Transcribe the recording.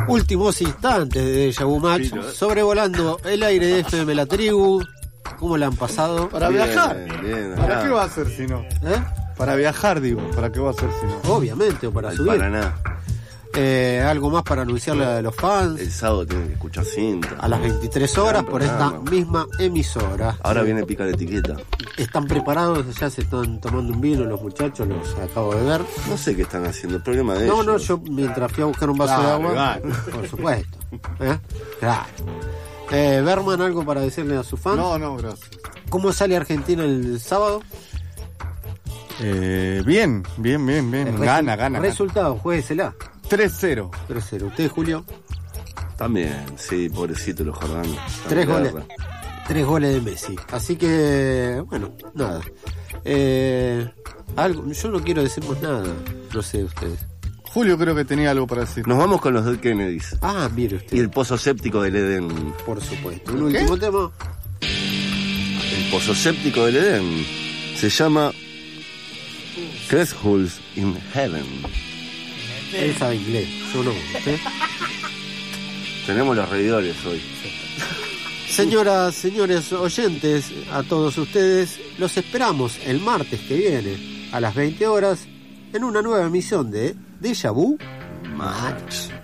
Últimos instantes de Deja Vu Match, sobrevolando el aire de FM La Tribu. ¿Cómo la han pasado? Para viajar. Bien, ¿Para qué va a ser si no? Para viajar, digo. ¿Para qué va a ser si no? Obviamente, o para subir. Para nada. Algo más para anunciarle a los fans. El sábado tienen que escuchar cinta. A las 23 horas por esta misma emisora. Ahora viene Pica la Etiqueta. ¿Están preparados? Ya se están tomando un vino los muchachos, los acabo de ver. No sé qué están haciendo, el problema de ellos. No, yo mientras fui a buscar un vaso de agua, por supuesto. Claro. Berman, ¿algo para decirle a sus fans? No, gracias. ¿Cómo sale Argentina el sábado? Bien. Gana. Resultado, juéguesela. 3-0. 3-0. ¿Usted, Julio? También, sí, pobrecito los jordanos. 3 goles. 3 goles de Messi. Así que, bueno, nada. Yo no quiero decir más nada. No sé ustedes. Julio creo que tenía algo para decir. Nos vamos con los Dead Kennedys. Mire usted. Y el pozo séptico del Edén. Por supuesto. Un último tema. El pozo séptico del Edén se llama Crestholes in Heaven. Él sabe inglés, yo no. Tenemos los reidores hoy. Señoras, señores oyentes, a todos ustedes, los esperamos el martes que viene a las 20 horas en una nueva emisión de Deja Vu Match.